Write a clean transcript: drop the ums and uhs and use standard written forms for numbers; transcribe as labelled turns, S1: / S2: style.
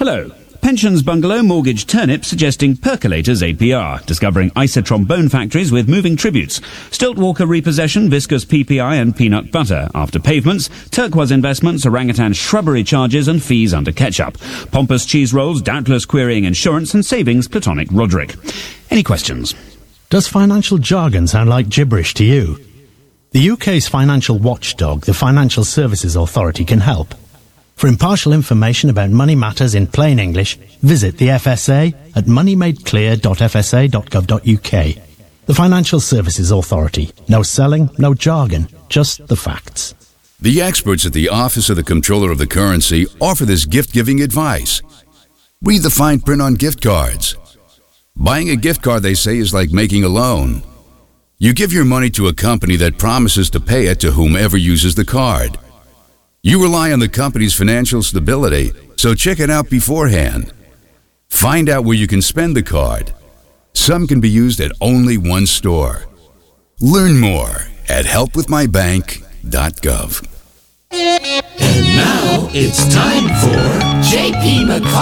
S1: Hello. Pensions Bungalow Mortgage Turnip suggesting Percolators APR, discovering isotrombone factories with moving tributes, Stiltwalker repossession, viscous PPI and peanut butter, after pavements, turquoise investments, orangutan shrubbery charges and fees under ketchup, pompous cheese rolls, doubtless querying insurance and savings, platonic Roderick. Any questions?
S2: Does financial jargon sound like gibberish to you? The UK's financial watchdog, the Financial Services Authority, can help. For impartial information about money matters in plain English, visit the FSA at moneymadeclear.fsa.gov.uk. The Financial Services Authority. No selling, no jargon, just the facts.
S3: The experts at the Office of the Comptroller of the Currency offer this gift-giving advice. Read the fine print on gift cards. Buying a gift card, they say, is like making a loan. You give your money to a company that promises to pay it to whomever uses the card. You rely on the company's financial stability, so check it out beforehand. Find out where you can spend the card. Some can be used at only one store. Learn more at helpwithmybank.gov.
S4: And now it's time for JP McCarthy.